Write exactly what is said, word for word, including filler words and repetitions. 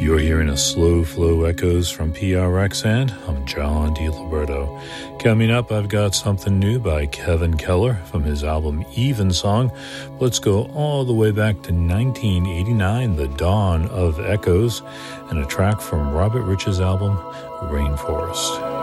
You're hearing a Slow Flow Echoes from P R X, and I'm John DiLiberto. Coming up, I've got something new by Kevin Keller from his album Evensong. Let's go all the way back to nineteen eighty-nine, The Dawn of Echoes, and a track from Robert Rich's album Rainforest.